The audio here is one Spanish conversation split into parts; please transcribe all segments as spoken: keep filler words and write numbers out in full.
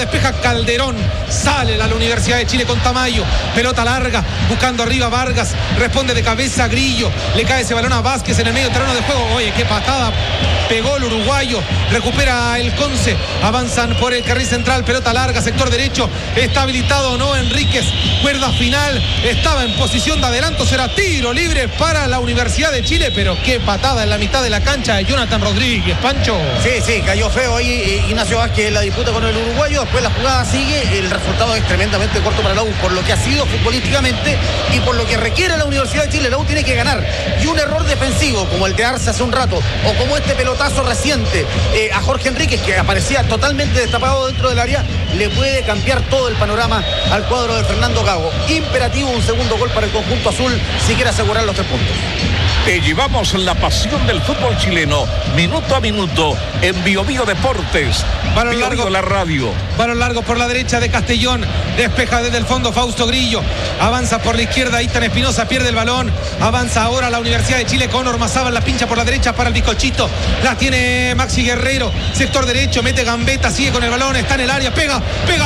despeja Calderón, sale a la Universidad de Chile con Tamayo, pelota larga, buscando arriba Vargas, responde de cabeza Grillo, le cae ese balón a Vázquez en el medio terreno de juego. Oye, qué patada pegó el uruguayo, recupera el Conce, avanzan por el carril central, pelota larga, sector derecho, está habilitado o no Enríquez, cuerda final, estaba en posición de adelanto, será tiro libre para la Universidad de Chile, pero qué patada en la mitad de la cancha de Jonathan Rodríguez, Pancho. Sí, sí, cayó feo ahí eh, Ignacio Vázquez en la disputa con el uruguayo, después la jugada sigue, el resultado es tremendamente corto para la U, por lo que ha sido futbolísticamente y por lo que requiere la Universidad de Chile. La U tiene que ganar, y un error defensivo como el de Arce hace un rato, o como este pelotazo reciente eh, a Jorge Enríquez, que aparecía totalmente destapado dentro del área, le puede cambiar todo el panorama al cuadro de Fernando Gago. Imperativo un segundo gol para el conjunto azul si quiere asegurar los tres puntos. Te llevamos la pasión del fútbol chileno, minuto a minuto, en Bio Bio Deportes. Balón Bio largo, Bio la radio. Balón largo por la derecha de Castellón, despeja desde el fondo Fausto Grillo, avanza por la izquierda, Itan Espinosa pierde el balón, avanza ahora la Universidad de Chile con Ormazábal, la pincha por la derecha para el bizcochito, la tiene Maxi Guerrero, sector derecho, mete gambeta, sigue con el balón, está en el área, pega, pega,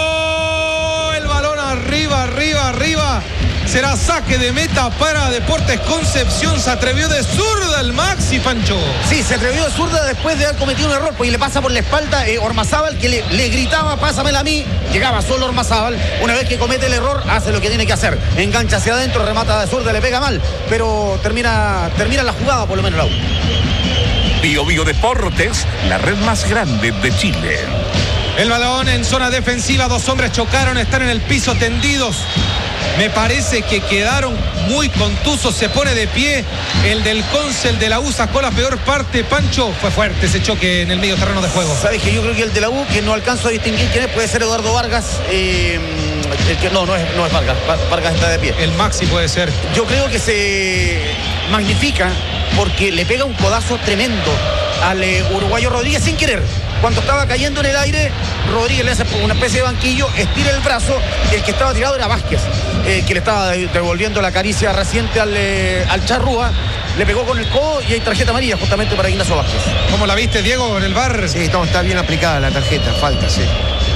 pegó el balón arriba, arriba, arriba. Será saque de meta para Deportes Concepción. Se atrevió de zurda el Maxi, Pancho. Sí, se atrevió de zurda después de haber cometido un error, porque le pasa por la espalda eh, Ormazábal, que le, le gritaba, pásamela a mí. Llegaba solo Ormazábal. Una vez que comete el error, hace lo que tiene que hacer. Engancha hacia adentro, remata de zurda, le pega mal, pero termina, termina la jugada, por lo menos la U. Bio Bio Deportes, la red más grande de Chile. El balón en zona defensiva, dos hombres chocaron, están en el piso tendidos. Me parece que quedaron muy contusos, se pone de pie el del Conce, el de la U sacó la peor parte, Pancho. Fue fuerte ese choque en el medio terreno de juego. Sabes que yo creo que el de la U, que no alcanzo a distinguir quién es, puede ser Eduardo Vargas. Eh, el que, no, no es, no es Vargas, Vargas está de pie. El Maxi puede ser. Yo creo que se magnifica porque le pega un codazo tremendo al eh, uruguayo Rodríguez sin querer. Cuando estaba cayendo en el aire, Rodríguez le hace una especie de banquillo, estira el brazo, el que estaba tirado era Vázquez, eh, que le estaba devolviendo la caricia reciente al, eh, al Charrúa, le pegó con el codo y hay tarjeta amarilla justamente para Ignacio Vázquez. ¿Cómo la viste, Diego, en el bar? Sí, no, está bien aplicada la tarjeta, falta, sí.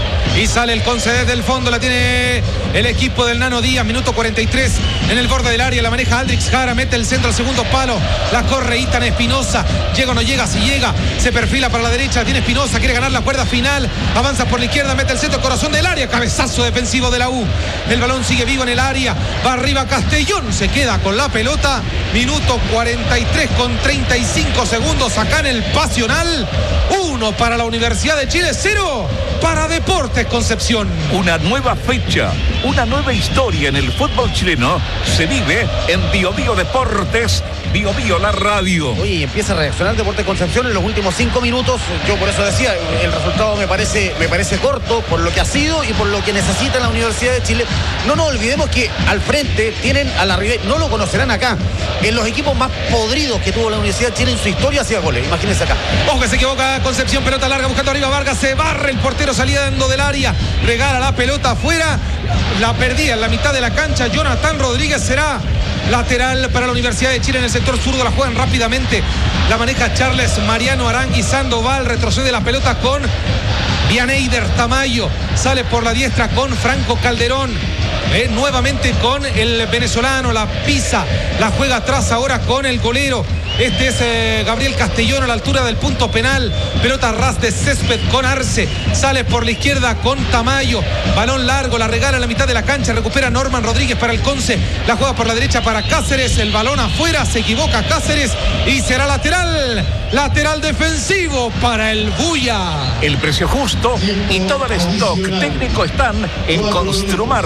Y sale el Conce desde el fondo, la tiene el equipo del Nano Díaz, minuto cuarenta y tres, en el borde del área, la maneja Aldrich Jara, mete el centro al segundo palo, la corre Itan Espinosa, llega o no llega, si llega, se perfila para la derecha, tiene Espinosa, quiere ganar la cuerda final, avanza por la izquierda, mete el centro, corazón del área, cabezazo defensivo de la U, el balón sigue vivo en el área, va arriba Castellón, se queda con la pelota, minuto cuarenta y tres con treinta y cinco segundos, acá en el Pasional, uno para la Universidad de Chile, cero para Deportes Concepción. Una nueva fecha, una nueva historia en el fútbol chileno se vive en Bio Bio Deportes, Bio Bio la radio. Oye, empieza a reaccionar Deportes Concepción en los últimos cinco minutos. Yo por eso decía, el resultado me parece, me parece corto por lo que ha sido y por lo que necesita la Universidad de Chile. No nos olvidemos que al frente tienen a la Ribey, no lo conocerán acá, en los equipos más podridos que tuvo la Universidad de Chile en su historia hacía goles, imagínense acá. Ojo que se equivoca Concepción, pelota larga buscando arriba Vargas, se barre el portero saliendo del área, regala la pelota afuera, la perdía en la mitad de la cancha, Jonathan Rodríguez será lateral para la Universidad de Chile en el sector zurdo, la juegan rápidamente, la maneja Charles Mariano Arangui Sandoval, retrocede la pelota con Vianeider Tamayo, sale por la diestra con Franco Calderón, eh, nuevamente con el venezolano, la pisa, la juega atrás ahora con el golero. Este es eh, Gabriel Castellón a la altura del punto penal. Pelota ras de césped con Arce. Sale por la izquierda con Tamayo. Balón largo, la regala en la mitad de la cancha. Recupera Norman Rodríguez para el Conce. La juega por la derecha para Cáceres. El balón afuera. Se equivoca Cáceres. Y será lateral. Lateral defensivo para el Buya. El precio justo y todo el stock técnico están en Construmar.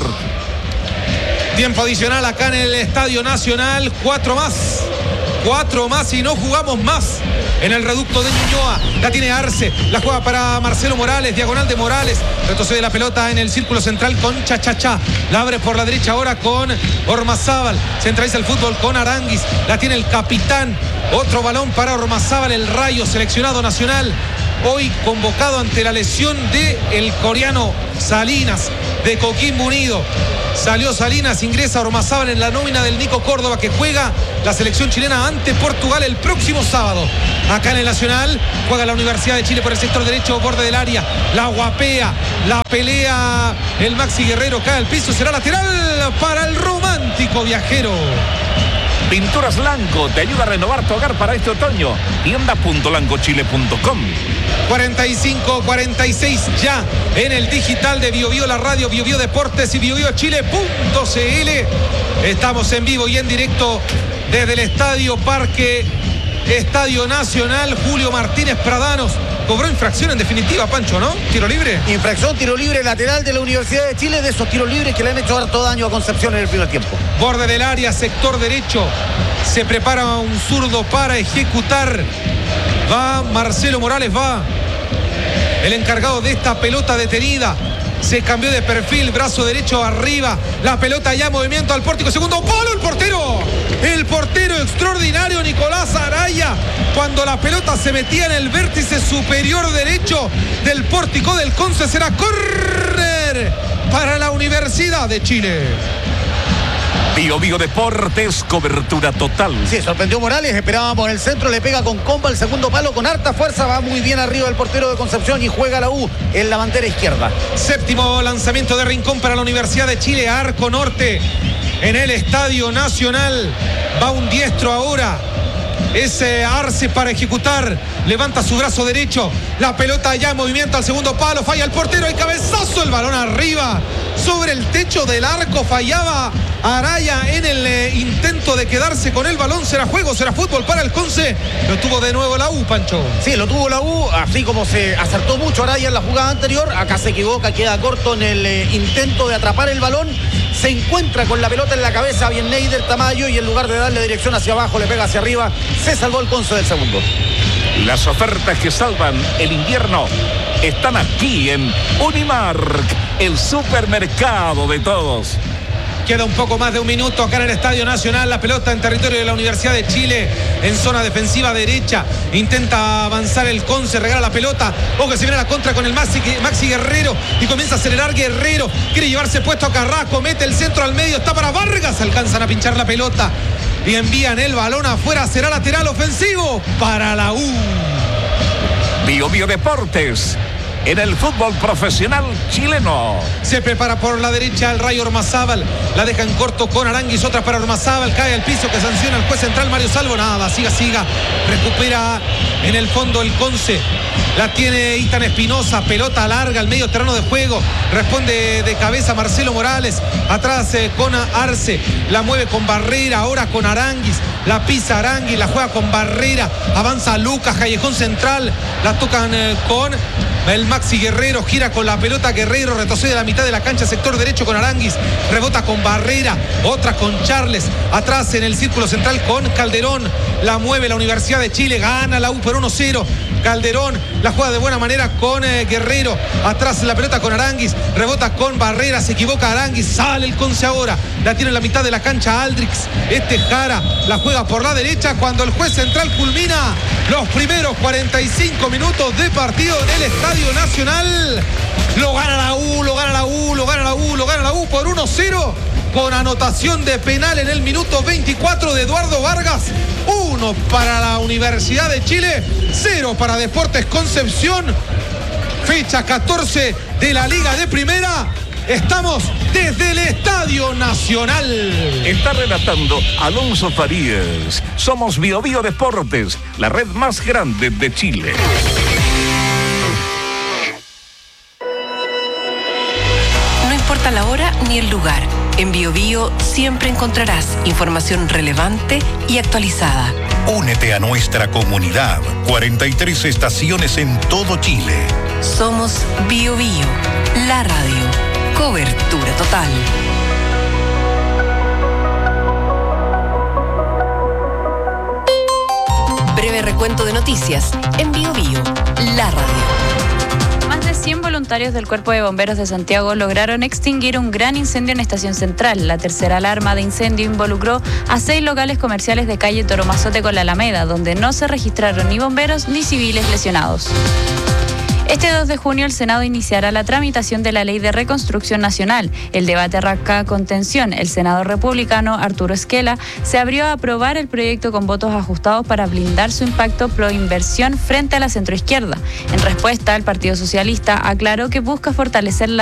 Tiempo adicional acá en el Estadio Nacional. Cuatro más. Cuatro más y no jugamos más en el reducto de Ñuñoa. La tiene Arce, la juega para Marcelo Morales, diagonal de Morales, retrocede la pelota en el círculo central con Chachachá, la abre por la derecha ahora con Ormazábal, centraliza el fútbol con Aranguis, la tiene el capitán, otro balón para Ormazábal, el Rayo, seleccionado nacional, hoy convocado ante la lesión de el coreano Salinas. de Coquimbo Unido. Salió Salinas, ingresa Ormazábal en la nómina del Nico Córdoba, que juega la selección chilena ante Portugal el próximo sábado. Acá en el Nacional juega la Universidad de Chile por el sector derecho, borde del área. La guapea, la pelea el Maxi Guerrero, cae al piso, será lateral para el romántico viajero. Pinturas Lanco te ayuda a renovar tu hogar para este otoño. tienda punto lancochile punto com. cuarenta y cinco cuarenta y seis ya en el digital de Bio Bio, la radio Bio Bio Deportes y bio bio chile punto c l. Estamos en vivo y en directo desde el Estadio Parque, Estadio Nacional. Julio Martínez Pradanos cobró infracción en definitiva, Pancho, ¿no? Tiro libre. Infracción, tiro libre lateral de la Universidad de Chile, de esos tiros libres que le han hecho harto daño a Concepción en el primer tiempo. Borde del área, sector derecho. Se prepara un zurdo para ejecutar. Va Marcelo Morales, va el encargado de esta pelota detenida. Se cambió de perfil, brazo derecho arriba. La pelota ya, movimiento al pórtico. Segundo palo, el portero. El portero extraordinario, Nicolás Araya. Cuando la pelota se metía en el vértice superior derecho del pórtico del Conce, será córner para la Universidad de Chile. Bio Bio Deportes, cobertura total. Sí, sorprendió Morales, esperábamos el centro, le pega con comba el segundo palo con harta fuerza, va muy bien arriba el portero de Concepción y juega la U en la bandera izquierda. Séptimo lanzamiento de Rincón para la Universidad de Chile, arco norte en el Estadio Nacional. Va un diestro ahora. Ese Arce para ejecutar, levanta su brazo derecho, la pelota ya en movimiento al segundo palo, falla el portero, hay cabezazo, el balón arriba, sobre el techo del arco, fallaba Araya en el eh, intento de quedarse con el balón. Será juego, será fútbol para el Conce. Lo tuvo de nuevo la U, Pancho. Sí, lo tuvo la U, así como se acertó mucho Araya en la jugada anterior, acá se equivoca, queda corto en el eh, intento de atrapar el balón, se encuentra con la pelota en la cabeza bien Neider Tamayo y en lugar de darle dirección hacia abajo le pega hacia arriba. Se salvó el Conce del segundo. Las ofertas que salvan el invierno están aquí en Unimark, el supermercado de todos. Queda un poco más de un minuto acá en el Estadio Nacional. La pelota en territorio de la Universidad de Chile, en zona defensiva derecha. Intenta avanzar el Conce, regala la pelota. Ojo que se viene a la contra con el Maxi, Maxi Guerrero y comienza a acelerar Guerrero. Quiere llevarse puesto a Carrasco, mete el centro al medio, está para Vargas. Alcanzan a pinchar la pelota y envían el balón afuera. Será lateral ofensivo para la U. Bio Bio Deportes, en el fútbol profesional chileno. Se prepara por la derecha el Rayo Ormazábal. La deja en corto con Aranguis, otra para Ormazábal. Cae al piso que sanciona el juez central Mario Salvo. Nada, siga, siga. Recupera en el fondo el Conce. La tiene Itan Espinosa, pelota larga al medio terreno de juego. Responde de cabeza Marcelo Morales. Atrás eh, con Arce. La mueve con Barrera, ahora con Aranguis. La pisa Aranguis, la juega con Barrera. Avanza Lucas, callejón central. La tocan eh, con el Maxi Guerrero, gira con la pelota Guerrero, retrocede a la mitad de la cancha, sector derecho con Aranguis, rebota con Barrera, otra con Charles, atrás en el círculo central con Calderón, la mueve la Universidad de Chile, gana la U por uno cero, Calderón la juega de buena manera con eh, Guerrero, atrás la pelota con Aranguis, rebota con Barrera, se equivoca Aranguis, sale el Conce ahora, la tiene en la mitad de la cancha Aldrix, este Jara, la juega por la derecha cuando el juez central culmina los primeros cuarenta y cinco minutos de partido en el Estadio Nacional. Lo gana la U, lo gana la U, lo gana la U, lo gana la U por uno cero con anotación de penal en el minuto veinticuatro de Eduardo Vargas. uno para la Universidad de Chile, cero para Deportes Concepción. Fecha catorce de la Liga de Primera. Estamos desde el Estadio Nacional. Está relatando Alonso Farías. Somos Bio Bio Deportes, la red más grande de Chile. No importa la hora ni el lugar. En Bio Bio siempre encontrarás información relevante y actualizada. Únete a nuestra comunidad. cuarenta y tres estaciones en todo Chile. Somos Bio Bio, la radio. Cobertura total. Breve recuento de noticias en Bio Bio, la radio. Más de cien voluntarios del Cuerpo de Bomberos de Santiago lograron extinguir un gran incendio en Estación Central. La tercera alarma de incendio involucró a seis locales comerciales de calle Toromazote con la Alameda, donde no se registraron ni bomberos ni civiles lesionados. Este dos de junio el Senado iniciará la tramitación de la Ley de Reconstrucción Nacional. El debate arranca con tensión. El senador republicano Arturo Esquela se abrió a aprobar el proyecto con votos ajustados para blindar su impacto pro-inversión frente a la centroizquierda. En respuesta, el Partido Socialista aclaró que busca fortalecer la